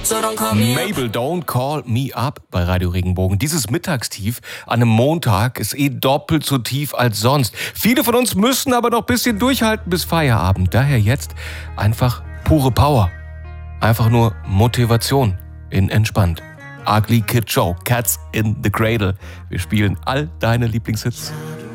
so don't call me Mabel, Don't Call Me Up bei Radio Regenbogen. Dieses Mittagstief an einem Montag ist doppelt so tief als sonst. Viele von uns müssen aber noch ein bisschen durchhalten bis Feierabend. Daher jetzt einfach pure Power. Einfach nur Motivation in entspannt. Ugly Kid Joe, Cats in the Cradle. Wir spielen all deine Lieblingshits.